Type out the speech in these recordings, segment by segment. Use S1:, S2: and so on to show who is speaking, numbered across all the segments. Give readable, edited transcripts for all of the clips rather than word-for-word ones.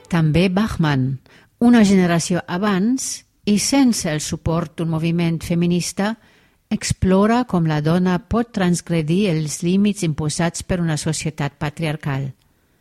S1: També Bachmann, una generació abans i sense el suport d'un moviment feminista, explora com la dona pot transgredir els límits imposats per una societat patriarcal.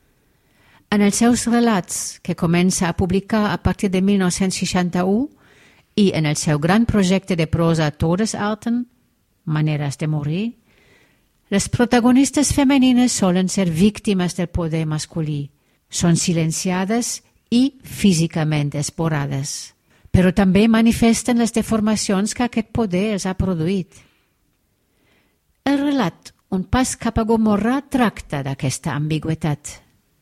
S1: En els seus relats, que comença a publicar a partir de 1961, i en el seu gran projecte de prosa Todesarten, Maneres de morir, les protagonistes femenines solen ser víctimes del poder masculí, són silenciades i físicament esporades, però també manifesten les deformacions que aquest poder els ha produït. El relat Un pas cap a Gomorra tracta d'aquesta ambigüitat.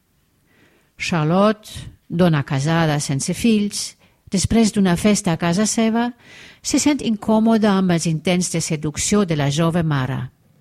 S1: Charlotte, dona casada sense fills, després d'una festa a casa seva, se sent incòmoda amb els intents de seducció de la jove mare.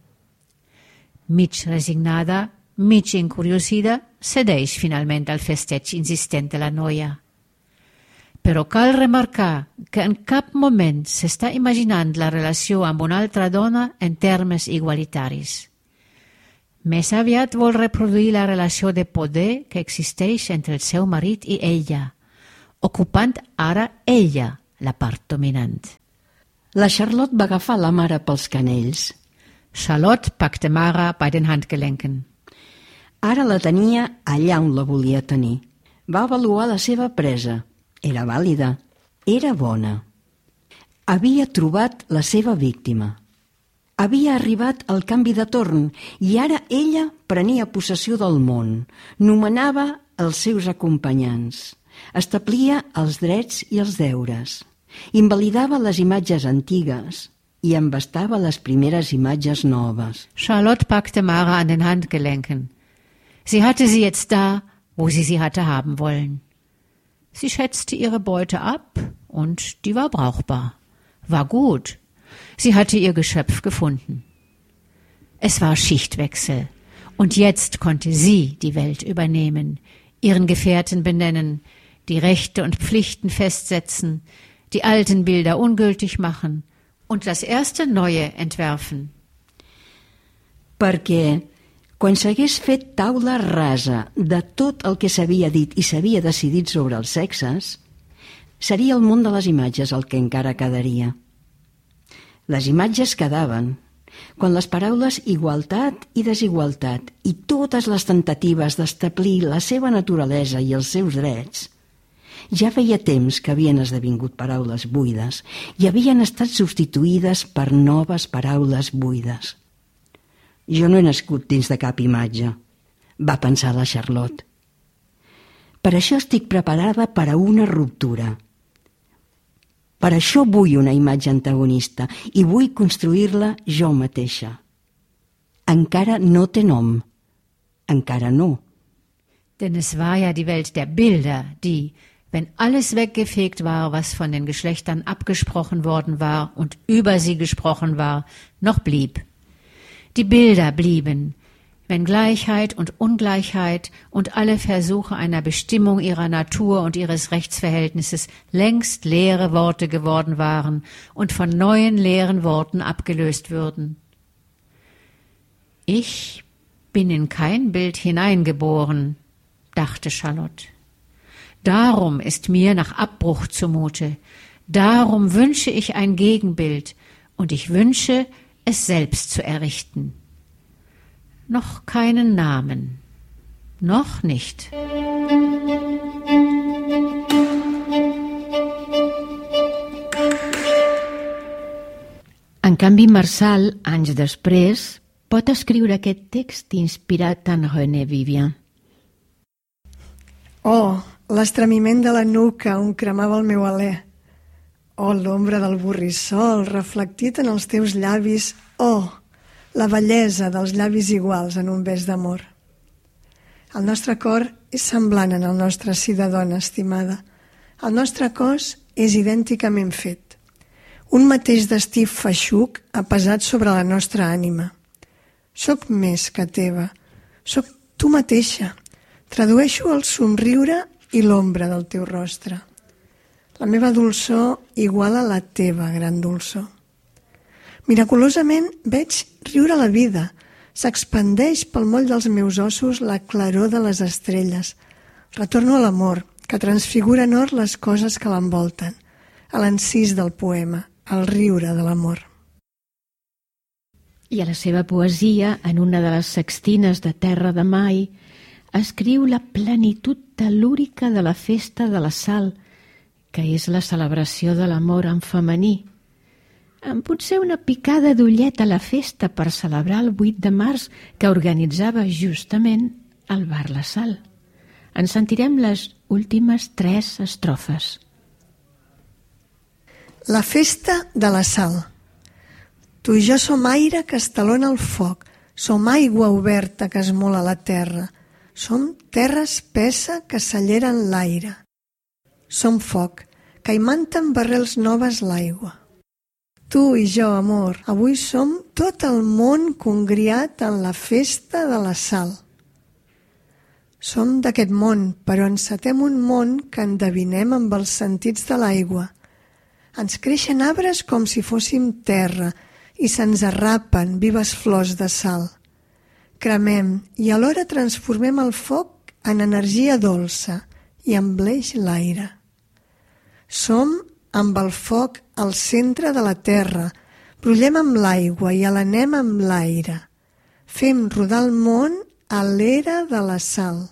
S1: Mig resignada, mig encuriosida, cedeix finalment al festeig insistent de la noia. Però cal remarcar que en cap moment s'està imaginant la relació amb una altra dona en termes igualitaris. Més aviat vol reproduir la relació de poder que existeix entre el seu marit i ella, ocupant ara ella la part dominant.
S2: La Charlotte va agafar la mare pels canells.
S1: Charlotte packte Mara bei den Handgelenken.
S2: Ara la tenia allà on la volia tenir. Va avaluar la seva presa. Era vàlida, era bona. Havia trobat la seva víctima. Havia arribat el canvi de torn i ara ella prenia possessió del món, nomenava els seus acompanyants, establia els drets i els deures, invalidava les imatges antigues i embastava les primeres imatges noves.
S1: Charlotte packte Mara an den Handgelenken. Sie hatte sie jetzt da, wo sie hatte haben wollen. Sie schätzte ihre Beute ab und die war brauchbar, war gut. Sie hatte ihr Geschöpf gefunden. Es war Schichtwechsel und jetzt konnte sie die Welt übernehmen, ihren Gefährten benennen, die Rechte und Pflichten festsetzen, die alten Bilder ungültig machen und das erste Neue entwerfen.
S2: Perquè quan s'hagués fet taula rasa de tot el que s'havia dit i s'havia decidit sobre els sexes, seria el món de les imatges el que encara quedaria. Les imatges quedaven, quan les paraules igualtat i desigualtat i totes les tentatives d'establir la seva naturalesa i els seus drets ja feia temps que havien esdevingut paraules buides i havien estat substituïdes per noves paraules buides. Jo no he nascut dins de cap imatge, va pensar la Charlotte. Per això estic preparada per a una ruptura. Per això vull una imatge antagonista i vull construir-la jo mateixa. Encara no té nom. Encara no.
S1: Denn es war ja die Welt der Bilder, die, wenn alles weggefegt war, was von den Geschlechtern abgesprochen worden war und über sie gesprochen war, noch blieb. Die Bilder blieben, wenn Gleichheit und Ungleichheit und alle Versuche einer Bestimmung ihrer Natur und ihres Rechtsverhältnisses längst leere Worte geworden waren und von neuen leeren Worten abgelöst würden. Ich bin in kein Bild hineingeboren, dachte Charlotte. Darum ist mir nach Abbruch zumute, darum wünsche ich ein Gegenbild und ich wünsche, es selbst zu errichten. Noch keinen Namen. Noch nicht.
S3: En canvi, Marçal, anys després, pot escriure aquest text inspirat en René Vivian.
S4: Oh, l'estremiment de la nuca on cremava el meu alè. Oh, l'ombra del borrissol reflectit en els teus llavis. Oh, la bellesa dels llavis iguals en un bes d'amor. El nostre cor és semblant en el nostre si de dona estimada. El nostre cos és idènticament fet. Un mateix destí feixuc ha pesat sobre la nostra ànima. Soc més que teva. Soc tu mateixa. Tradueixo el somriure i l'ombra del teu rostre. La meva dolçor iguala la teva gran dolçor. Miraculosament veig riure la vida. S'expandeix pel moll dels meus ossos la claror de les estrelles. Retorno a l'amor que transfigura en or les coses que l'envolten, a l'encís del poema, al riure de l'amor.
S3: I a la seva poesia, en una de les sextines de Terra de Mai, escriu la plenitud tel·lúrica de la festa de la Sal, que és la celebració de l'amor en femení, amb potser una picada d'ullet a la festa per celebrar el 8 de març que organitzava justament el Bar La Sal. En sentirem les últimes 3 estrofes.
S4: La festa de la Sal. Tu i jo som aire que estalona el foc, som aigua oberta que esmola la terra, som terra espessa que s'allera en l'aire. Som foc, que imanta amb barrels noves l'aigua. Tu i jo, amor, avui som tot el món congriat en la festa de la Sal. Som d'aquest món, però encetem un món que endevinem amb els sentits de l'aigua. Ens creixen arbres com si fóssim terra i se'ns arrapen vives flors de sal. Cremem i alhora transformem el foc en energia dolça i embleix l'aire. Som amb el foc al centre de la terra, brollem amb l'aigua i alenem amb l'aire. Fem rodar el món a l'era de la sal.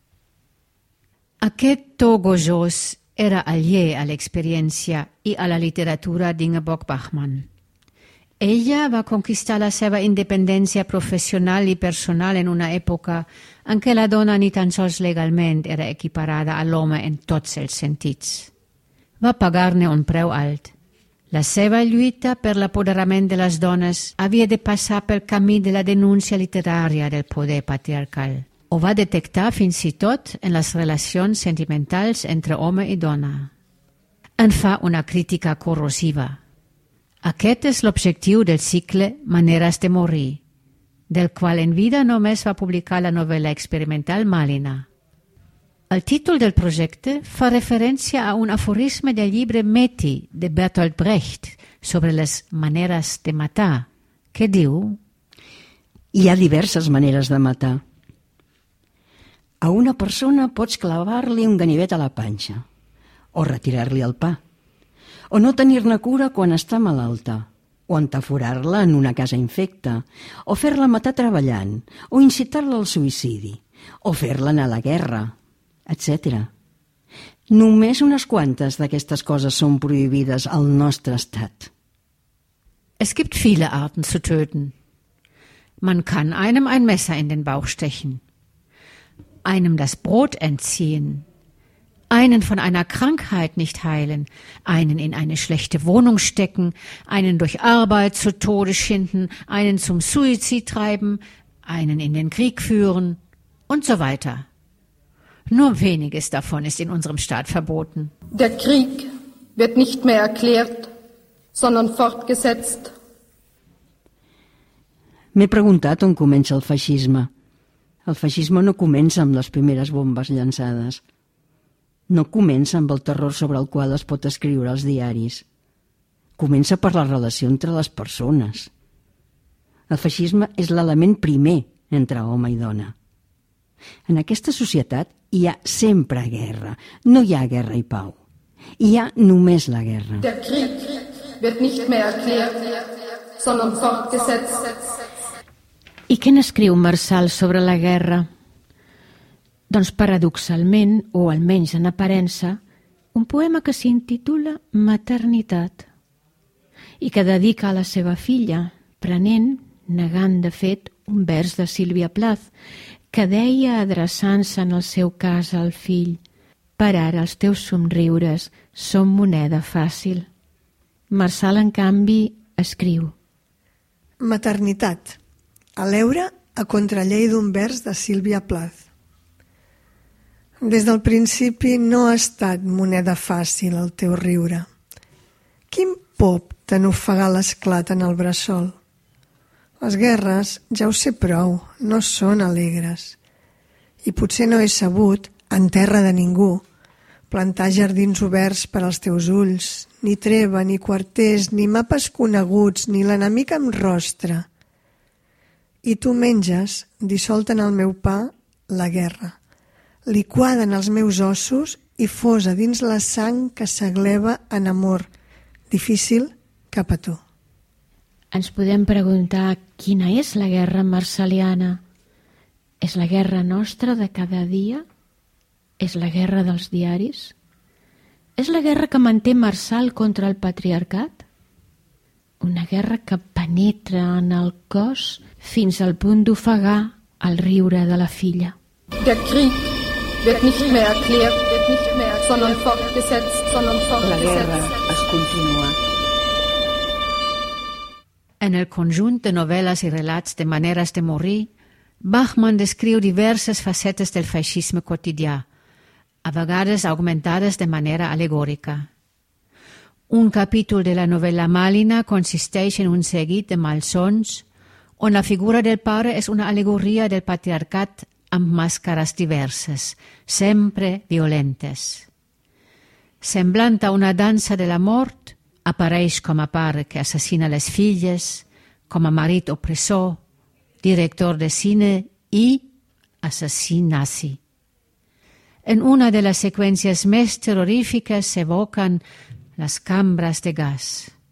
S1: Aquest to gojós era aliè a l'experiència i a la literatura d'Ingeborg Bachmann. Ella va conquistar la seva independència professional i personal en una època en què la dona ni tan sols legalment era equiparada a l'home en tots els sentits. Va pagar-ne un preu alt. La seva lluita per l'apoderament de les dones havia de passar pel camí de la denúncia literària del poder patriarcal. Ho va detectar fins i tot en les relacions sentimentals entre home i dona. En fa una crítica corrosiva. Aquest és l'objectiu del cicle Maneres de morir, del qual en vida només va publicar la novel·la experimental Malina. El títol del projecte fa referència a un aforisme del llibre Meti de Bertolt Brecht sobre les maneres de matar, que diu:
S2: Hi ha diverses maneres de matar. A una persona pots clavar-li un ganivet a la panxa, o retirar-li el pa, o no tenir-ne cura quan està malalta, o entaforar-la en una casa infecta, o fer-la matar treballant, o incitar-la al suïcidi, o fer-la anar a la guerra, etc. Només unes quantes d'aquestes coses són prohibides al nostre estat.
S1: Es gibt viele Arten zu töten. Man kann einem ein Messer in den Bauch stechen, einem das Brot entziehen, einen von einer Krankheit nicht heilen, einen in eine schlechte Wohnung stecken, einen durch Arbeit zu Tode schinden, einen zum Suizid treiben, einen in den Krieg führen und so weiter. Nur weniges davon ist in unserem Staat verboten.
S5: Der Krieg wird nicht mehr erklärt, sondern fortgesetzt.
S2: M'he preguntat on comença el feixisme. El feixisme no comença amb les primeres bombes llançades. No comença amb el terror sobre el qual es pot escriure als diaris. Comença per la relació entre les persones. El feixisme és l'element primer entre home i dona. En aquesta societat hi ha sempre guerra. No hi ha guerra i pau. Hi ha només la guerra.
S5: Der Krieg wird nicht mehr erklärt, sondern fortgesetzt.
S3: I què n'escriu Marçal sobre la guerra? Doncs paradoxalment, o almenys en aparença, un poema que s'intitula Maternitat i que dedica a la seva filla, prenent, negant de fet, un vers de Sílvia Plath que deia adreçant-se en el seu cas al fill: per ara els teus somriures són moneda fàcil. Marçal, en canvi, escriu:
S4: Maternitat, a l'Eure a contrallei d'un vers de Sílvia Plath. Des del principi no ha estat moneda fàcil el teu riure. Quin pop t'han ofegat l'esclat en el bressol? Les guerres, ja ho sé prou, no són alegres. I potser no he sabut, en terra de ningú, plantar jardins oberts per als teus ulls, ni treva, ni quarters, ni mapes coneguts, ni l'enemic amb rostre. I tu menges, dissolta en el meu pa, la guerra, liquada en els meus ossos i fosa dins la sang que s'agleva en amor, difícil cap a tu.
S3: Ens podem preguntar quina és la guerra marsaliana. És la guerra nostra de cada dia? És la guerra dels diaris? És la guerra que manté Marsal contra el patriarcat? Una guerra que penetra en el cos fins al punt d'ofegar el riure de la filla.
S5: Der Krieg wird nicht mehr erklärt, sondern fortgesetzt,
S2: La guerra es continua.
S1: En el conjunt de novel·les i relats de maneres de morir, Bachmann descriu diverses facetes del feixisme quotidià, a vegades augmentades de manera alegòrica. Un capítol de la novel·la Màlina consisteix en un seguit de malsons on la figura del pare és una al·legoria del patriarcat amb màscares diverses, sempre violentes. Semblant a una dansa de la mort, apareix com a pare que assassina les filles, com a marit opressor, director de cine i assassí nazi. En una de les seqüències més terrorífiques s'evoquen les cambres de gas.